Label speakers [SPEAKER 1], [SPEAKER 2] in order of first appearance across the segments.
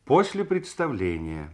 [SPEAKER 1] После представления.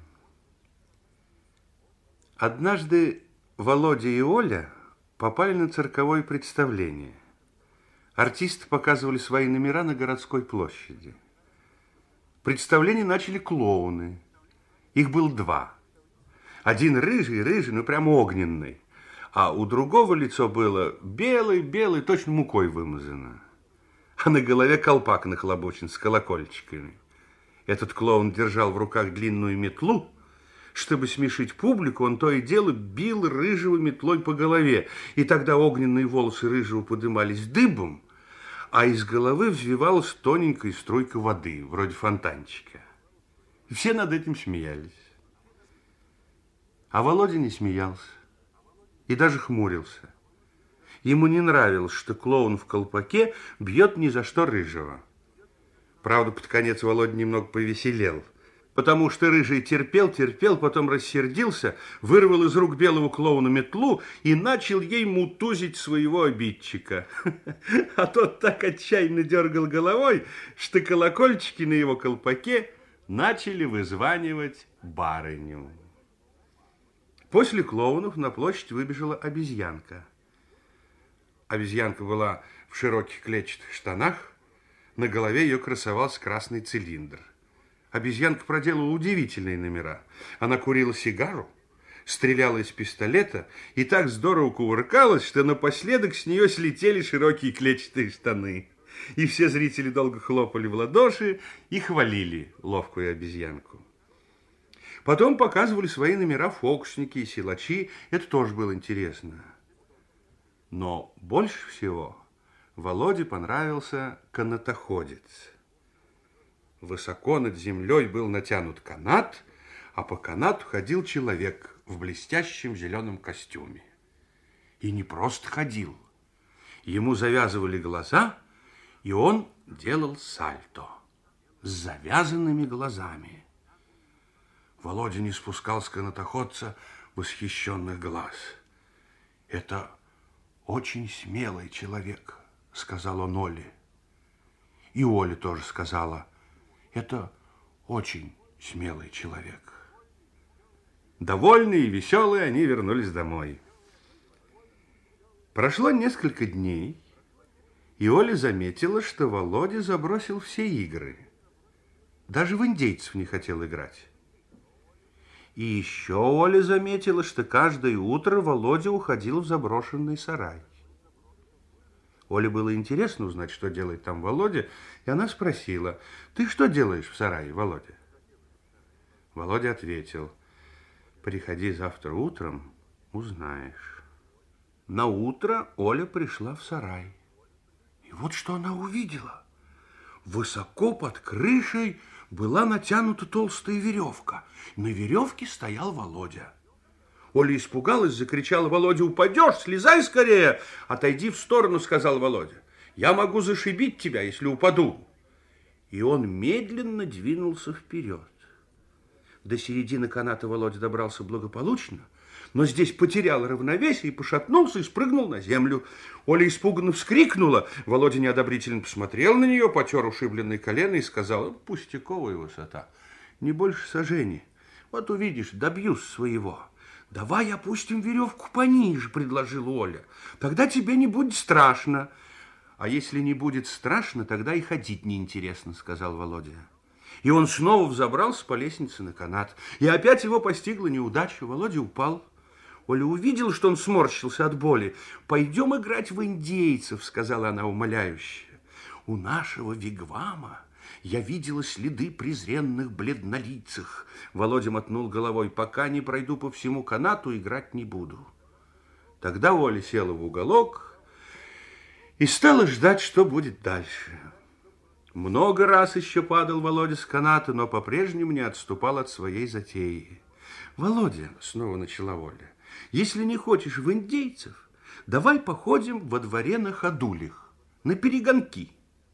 [SPEAKER 1] Однажды Володя и Оля попали на цирковое представление. Артисты показывали свои номера на городской площади. Представление начали клоуны. Их было два. Один рыжий, ну прям огненный. А у другого лицо было белый, точно мукой вымазано. А на голове колпак нахлобучен с колокольчиками. Этот клоун держал в руках длинную метлу. Чтобы смешить публику, он то и дело бил рыжего метлой по голове. И тогда огненные волосы рыжего подымались дыбом, а из головы взвивалась тоненькая струйка воды, вроде фонтанчика. И все над этим смеялись. А Володя не смеялся и даже хмурился. Ему не нравилось, что клоун в колпаке бьет ни за что рыжего. Правда, под конец Володя немного повеселел, потому что рыжий терпел, потом рассердился, вырвал из рук белого клоуна метлу и начал ей мутузить своего обидчика. А тот так отчаянно дергал головой, что колокольчики на его колпаке начали вызванивать барыню. После клоунов на площадь выбежала обезьянка. Обезьянка была в широких клетчатых штанах, на голове ее красовался красный цилиндр. Обезьянка проделала удивительные номера. Она курила сигару, стреляла из пистолета и так здорово кувыркалась, что напоследок с нее слетели широкие клетчатые штаны. И все зрители долго хлопали в ладоши и хвалили ловкую обезьянку. Потом показывали свои номера фокусники и силачи. Это тоже было интересно. Но больше всего Володе понравился канатоходец. Высоко над землей был натянут канат, а по канату ходил человек в блестящем зеленом костюме. И не просто ходил. Ему завязывали глаза, и он делал сальто с завязанными глазами. Володя не спускал с канатоходца восхищенных глаз. «Это очень смелый человек», — сказал он Оле. И Оля тоже сказала: «Это очень смелый человек». Довольные и веселые они вернулись домой. Прошло несколько дней, и Оля заметила, что Володя забросил все игры. Даже в индейцев не хотел играть. И еще Оля заметила, что каждое утро Володя уходил в заброшенный сарай. Оле было интересно узнать, что делает там Володя, и она спросила: «Ты что делаешь в сарае, Володя?» Володя ответил: «Приходи завтра утром, узнаешь». На утро Оля пришла в сарай. И вот что она увидела. Высоко под крышей была натянута толстая веревка. На веревке стоял Володя. Оля испугалась, закричала: «Володя, упадешь, слезай скорее!» «Отойди в сторону», — сказал Володя. «Я могу зашибить тебя, если упаду». И он медленно двинулся вперед. До середины каната Володя добрался благополучно, но здесь потерял равновесие и пошатнулся, и спрыгнул на землю. Оля испуганно вскрикнула. Володя неодобрительно посмотрел на нее, потер ушибленное колено и сказал: «Пустяковая высота, не больше сажени. Вот увидишь, добьюсь своего». «Давай опустим веревку пониже», — предложила Оля. «Тогда тебе не будет страшно». «А если не будет страшно, тогда и ходить неинтересно», — сказал Володя. И он снова взобрался по лестнице на канат. И опять его постигла неудача. Володя упал. Оля увидела, что он сморщился от боли. «Пойдем играть в индейцев», — сказала она умоляюще. «У нашего вигвама я видела следы презренных бледнолицых». Володя мотнул головой: «Пока не пройду по всему канату, играть не буду». Тогда Оля села в уголок и стала ждать, что будет дальше. Много раз еще падал Володя с каната, но по-прежнему не отступал от своей затеи. «Володя», — снова начала Оля, — «если не хочешь в индейцев, давай походим во дворе на ходулях, на перегонки».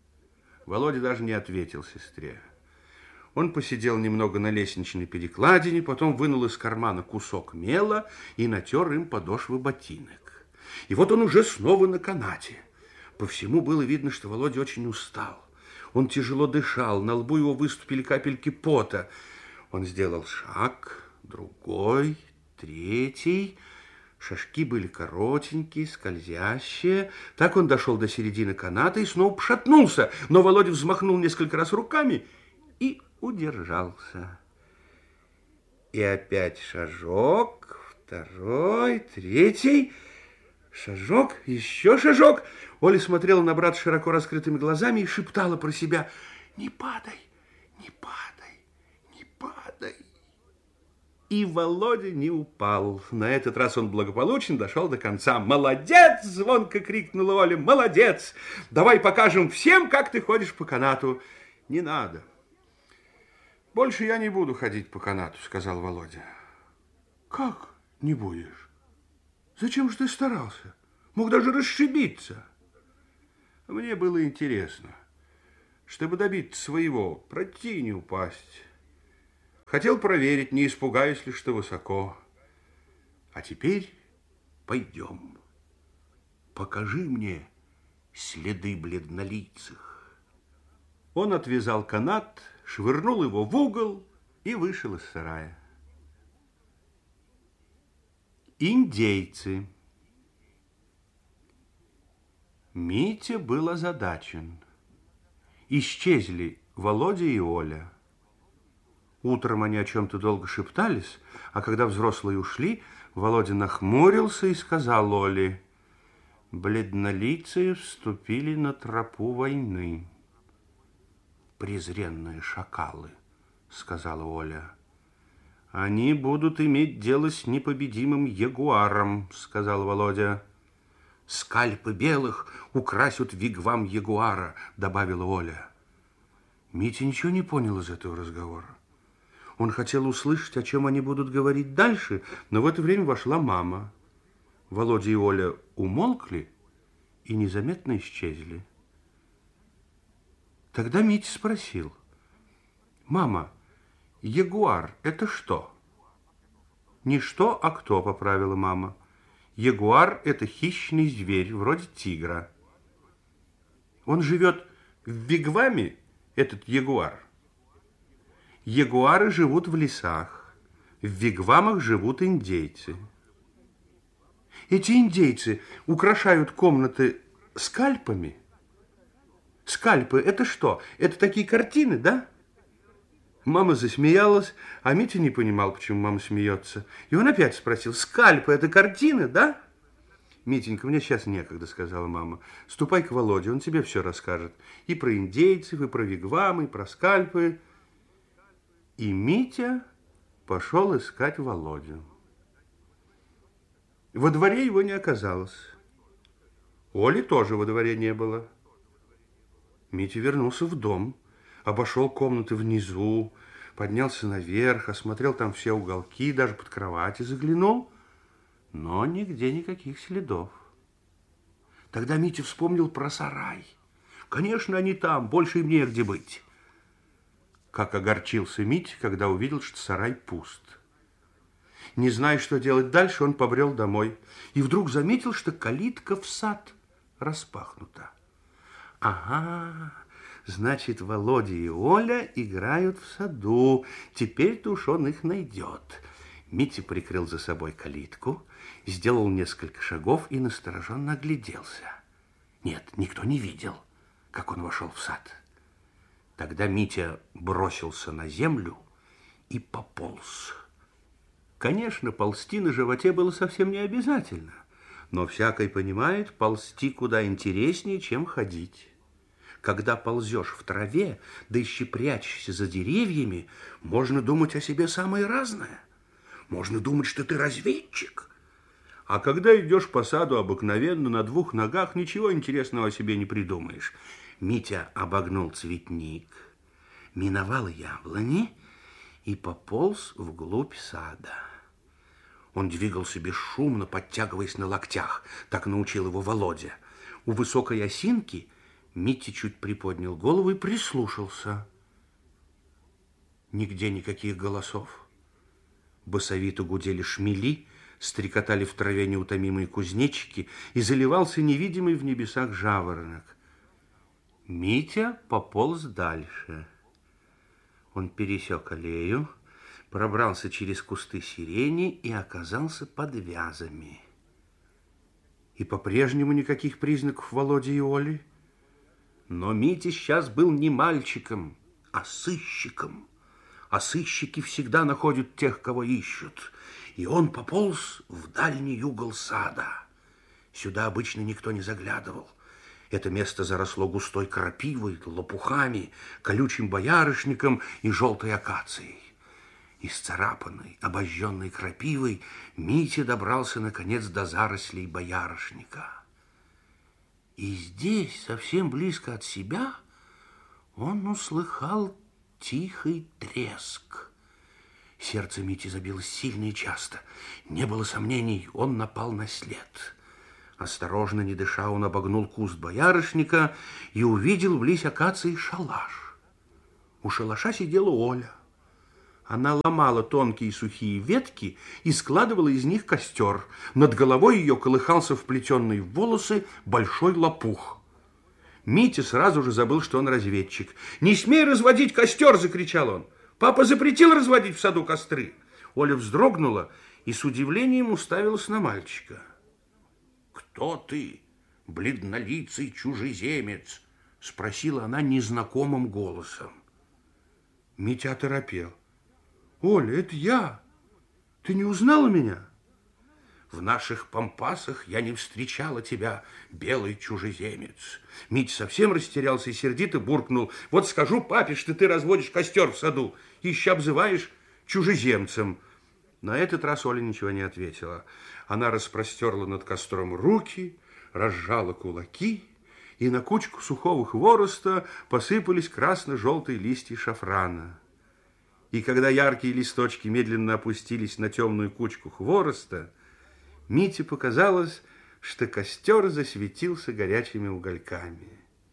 [SPEAKER 1] Володя даже не ответил сестре. Он посидел немного на лестничной перекладине, потом вынул из кармана кусок мела и натер им подошвы ботинок. И вот он уже снова на канате. По всему было видно, что Володя очень устал. Он тяжело дышал, на лбу его выступили капельки пота. Он сделал шаг, другой, третий. Шажки были коротенькие, скользящие. Так он дошел до середины каната и снова пошатнулся. Но Володя взмахнул несколько раз руками и удержался. И опять шажок, второй, третий. Шажок, еще шажок. Оля смотрела на брата широко раскрытыми глазами и шептала про себя: «Не падай, не падай, не падай». И Володя не упал. На этот раз он благополучно дошел до конца. «Молодец!» – звонко крикнула Оля. «Молодец! Давай покажем всем, как ты ходишь по канату». «Не надо. Больше я не буду ходить по канату», – сказал Володя. «Как не будешь? Зачем же ты старался? Мог даже расшибиться». «Мне было интересно. Чтобы добиться своего, пройти и не упасть. Хотел проверить, не испугаюсь ли, что высоко. А теперь пойдем. Покажи мне следы бледнолицых». Он отвязал канат, швырнул его в угол и вышел из сарая. Индейцы. Митя был озадачен. Исчезли Володя и Оля. Утром они о чем-то долго шептались, а когда взрослые ушли, Володя нахмурился и сказал Оле: «Бледнолицые вступили на тропу войны». «Презренные шакалы», — сказала Оля. «Они будут иметь дело с непобедимым ягуаром», — сказал Володя. «Скальпы белых украсят вигвам ягуара», — добавила Оля. Митя ничего не понял из этого разговора. Он хотел услышать, о чем они будут говорить дальше, но в это время вошла мама. Володя и Оля умолкли и незаметно исчезли. Тогда Митя спросил: «Мама, ягуар – это что?» «Не что, а кто», – поправила мама. «Ягуар – это хищный зверь, вроде тигра». «Он живет в вигваме, этот ягуар?» «Ягуары живут в лесах, в вигвамах живут индейцы». «Эти индейцы украшают комнаты скальпами?» «Скальпы – это что? Это такие картины, да?» Мама засмеялась, а Митя не понимал, почему мама смеется. И он опять спросил: «Скальпы – это картины, да?» «Митенька, мне сейчас некогда», – сказала мама. «Ступай к Володе, он тебе все расскажет. И про индейцев, и про вигвамы, и про скальпы». И Митя пошел искать Володю. Во дворе его не оказалось. Оли тоже во дворе не было. Митя вернулся в дом, обошел комнаты внизу, поднялся наверх, осмотрел там все уголки, даже под кровати заглянул, но нигде никаких следов. Тогда Митя вспомнил про сарай. Конечно, они там, больше им негде быть. Как огорчился Митя, когда увидел, что сарай пуст. Не зная, что делать дальше, он побрел домой и вдруг заметил, что калитка в сад распахнута. Ага, значит, Володя и Оля играют в саду. Теперь-то уж он их найдет. Митя прикрыл за собой калитку, сделал несколько шагов и настороженно огляделся. Нет, никто не видел, как он вошел в сад. Тогда Митя бросился на землю и пополз. Конечно, ползти на животе было совсем не обязательно, но всякий понимает, ползти куда интереснее, чем ходить. Когда ползешь в траве, да еще прячешься за деревьями, можно думать о себе самое разное. Можно думать, что ты разведчик. А когда идешь по саду обыкновенно на двух ногах, ничего интересного о себе не придумаешь. Митя обогнул цветник, миновал яблони и пополз вглубь сада. Он двигался бесшумно, подтягиваясь на локтях. Так научил его Володя. У высокой осинки Митя чуть приподнял голову и прислушался. Нигде никаких голосов. Басовито гудели шмели, стрекотали в траве неутомимые кузнечики, и заливался невидимый в небесах жаворонок. Митя пополз дальше. Он пересек аллею, пробрался через кусты сирени и оказался под вязами. И по-прежнему никаких признаков Володи и Оли. Но Митя сейчас был не мальчиком, а сыщиком. А сыщики всегда находят тех, кого ищут. И он пополз в дальний угол сада. Сюда обычно никто не заглядывал. Это место заросло густой крапивой, лопухами, колючим боярышником и желтой акацией. Исцарапанный, обожженной крапивой, Митя добрался, наконец, до зарослей боярышника. И здесь, совсем близко от себя, он услыхал тихий треск. Сердце Мити забилось сильно и часто. Не было сомнений, он напал на след. Осторожно, не дыша, он обогнул куст боярышника и увидел вблизь акации шалаш. У шалаша сидела Оля. Она ломала тонкие сухие ветки и складывала из них костер. Над головой ее колыхался вплетенный в волосы большой лопух. Митя сразу же забыл, что он разведчик. «Не смей разводить костер!» – закричал он. «Папа запретил разводить в саду костры!» Оля вздрогнула и с удивлением уставилась на мальчика. «Кто ты, бледнолицый чужеземец?» – спросила она незнакомым голосом. Митя оторопел. «Оля, это я. Ты не узнала меня?» «В наших пампасах я не встречала тебя, белый чужеземец». Митя совсем растерялся и сердито буркнул. «Вот скажу папе, что ты разводишь костер в саду и еще обзываешь чужеземцем». На этот раз Оля ничего не ответила. Она распростерла над костром руки, разжала кулаки, и на кучку сухого хвороста посыпались красно-желтые листья шафрана. И когда яркие листочки медленно опустились на темную кучку хвороста, Мите показалось, что костер засветился горячими угольками.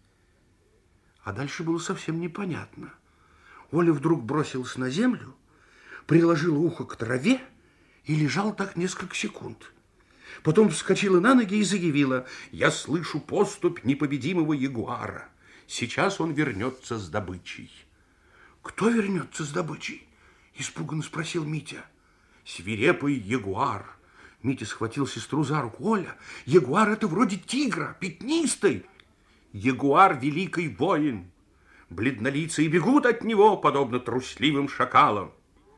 [SPEAKER 1] А дальше было совсем непонятно. Оля вдруг бросилась на землю, приложила ухо к траве и лежала так несколько секунд. Потом вскочила на ноги и заявила: «Я слышу поступь непобедимого ягуара. Сейчас он вернется с добычей». «Кто вернется с добычей?» – испуганно спросил Митя. «Свирепый ягуар». Митя схватил сестру за руку. «Оля, ягуар – это вроде тигра, пятнистый. Ягуар – великий воин. Бледнолицые бегут от него, подобно трусливым шакалам».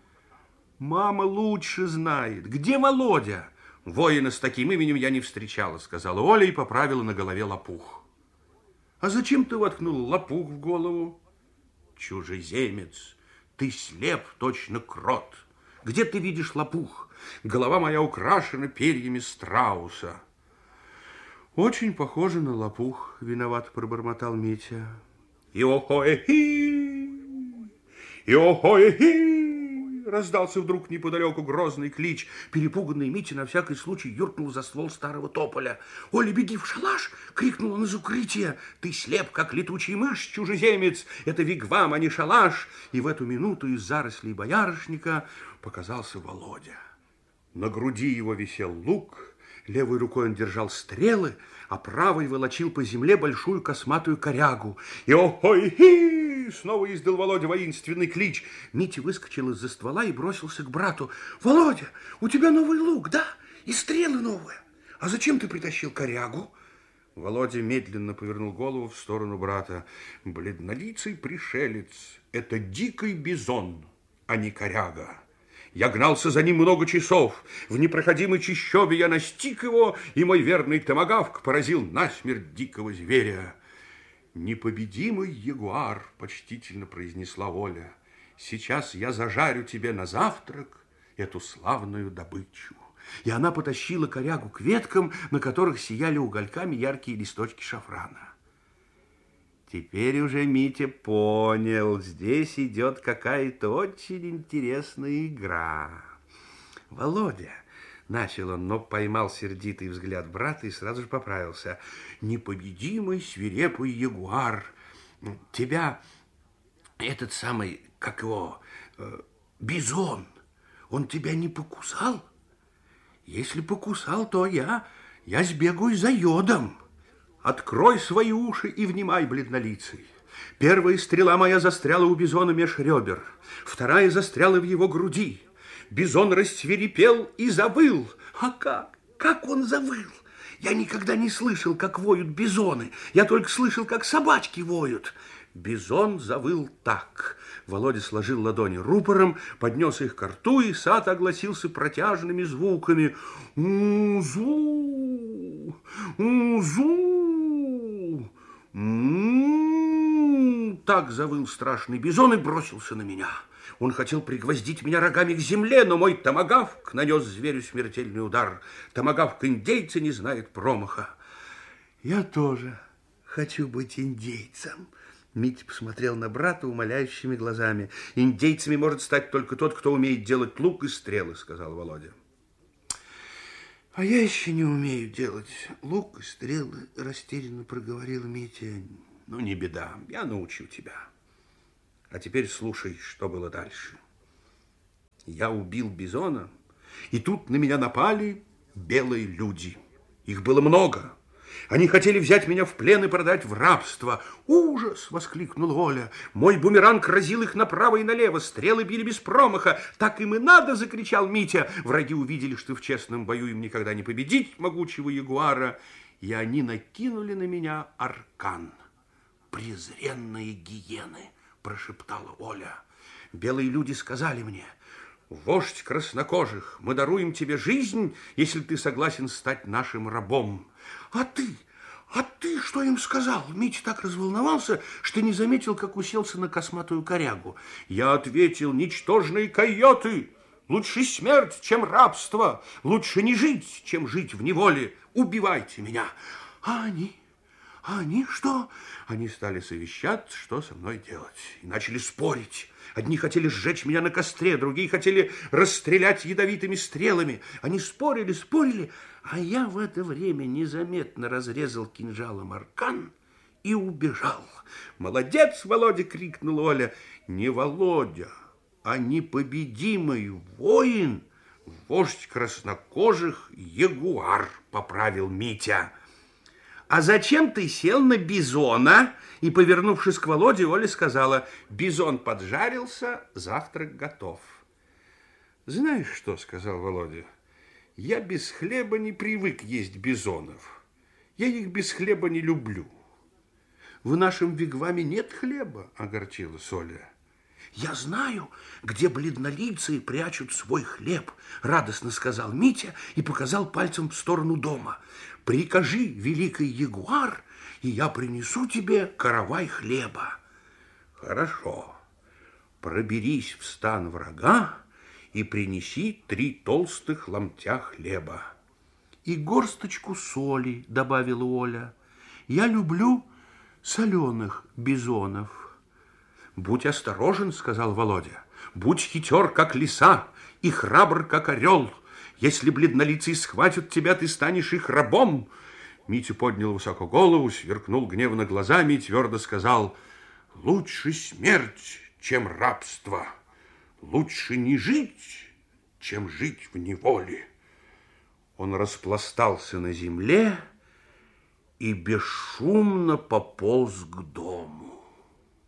[SPEAKER 1] «Мама лучше знает. Где Володя?» «Воина с таким именем я не встречала», – сказала Оля и поправила на голове лопух. «А зачем ты воткнул лопух в голову?» «Чужеземец, ты слеп, точно крот. Где ты видишь лопух? Голова моя украшена перьями страуса». «Очень похоже на лопух», – виновато пробормотал Митя. «Иохоэ-хи! Иохоэ-хи!» Раздался вдруг неподалеку грозный клич. Перепуганный Митя на всякий случай юркнул за ствол старого тополя. «Оля, беги в шалаш!» — крикнул он из укрытия. «Ты слеп, как летучий мышь, чужеземец! Это вигвам, а не шалаш!» И в эту минуту из зарослей боярышника показался Володя. На груди его висел лук, левой рукой он держал стрелы, а правой волочил по земле большую косматую корягу. «Иохой-хи!» Снова издал Володя воинственный клич. Митя выскочил из-за ствола и бросился к брату. «Володя, у тебя новый лук, да? И стрелы новые. А зачем ты притащил корягу?» Володя медленно повернул голову в сторону брата. «Бледнолицый пришелец – это дикий бизон, а не коряга. Я гнался за ним много часов. В непроходимой чащобе я настиг его, и мой верный томагавк поразил насмерть дикого зверя». «Непобедимый ягуар», – почтительно произнесла Оля, – «сейчас я зажарю тебе на завтрак эту славную добычу». И она потащила корягу к веткам, на которых сияли угольками яркие листочки шафрана. Теперь уже Митя понял, здесь идет какая-то очень интересная игра. «Володя», — начал он, но поймал сердитый взгляд брата и сразу же поправился. «Непобедимый свирепый ягуар, тебя этот самый, как его, бизон, он тебя не покусал? Если покусал, то я сбегаю за йодом». Открой свои уши и внимай, бледнолицый. Первая стрела моя застряла у бизона меж ребер, вторая застряла в его груди. Бизон рассвирепел и завыл. А как он завыл? Я никогда не слышал, как воют бизоны. Я только слышал, как собачки воют. Бизон завыл так. Володя сложил ладони рупором, поднес их ко рту, и сад огласился протяжными звуками. У-зу! У-зу! Так завыл страшный бизон и бросился на меня. Он хотел пригвоздить меня рогами к земле, но мой томагавк нанес зверю смертельный удар. Томагавк индейца не знает промаха. Я тоже хочу быть индейцем. Митя посмотрел на брата умоляющими глазами. Индейцами может стать только тот, кто умеет делать лук и стрелы, сказал Володя. А я еще не умею делать лук и стрелы, растерянно проговорил Митя. Ну, не беда, я научу тебя. А теперь слушай, что было дальше. Я убил бизона, и тут на меня напали белые люди. Их было много. Они хотели взять меня в плен и продать в рабство. Ужас! Воскликнул Оля. Мой бумеранг разил их направо и налево. Стрелы били без промаха. Так им и надо, закричал Митя. Враги увидели, что в честном бою им никогда не победить могучего ягуара. И они накинули на меня аркан. Презренные гиены, прошептала Оля. Белые люди сказали мне: вождь краснокожих, мы даруем тебе жизнь, если ты согласен стать нашим рабом. А ты что им сказал? Митя так разволновался, что не заметил, как уселся на косматую корягу. Я ответил: ничтожные койоты, лучше смерть, чем рабство, лучше не жить, чем жить в неволе. Убивайте меня. А они что? Они стали совещаться, что со мной делать, и начали спорить. Одни хотели сжечь меня на костре, другие хотели расстрелять ядовитыми стрелами. Они спорили, а я в это время незаметно разрезал кинжалом аркан и убежал. «Молодец, Володя!» — крикнул Оля. «Не Володя, а непобедимый воин, вождь краснокожих ягуар», — поправил Митя. «А зачем ты сел на бизона?» И, повернувшись к Володе, Оля сказала: «Бизон поджарился, завтрак готов». «Знаешь что?» — сказал Володя. «Я без хлеба не привык есть бизонов. Я их без хлеба не люблю». «В нашем вигваме нет хлеба», — огорчилась Оля. «Я знаю, где бледнолицые прячут свой хлеб», — радостно сказал Митя и показал пальцем в сторону дома. «Прикажи, великий ягуар, и я принесу тебе каравай хлеба». «Хорошо. Проберись в стан врага и принеси 3 толстых ломтя хлеба». «И горсточку соли», — добавила Оля. «Я люблю соленых бизонов». «Будь осторожен», — сказал Володя. «Будь хитер, как лиса, и храбр, как орел. Если бледнолицые схватят тебя, ты станешь их рабом». Митя поднял высоко голову, сверкнул гневно глазами и твердо сказал: «Лучше смерть, чем рабство. Лучше не жить, чем жить в неволе». Он распластался на земле и бесшумно пополз к дому.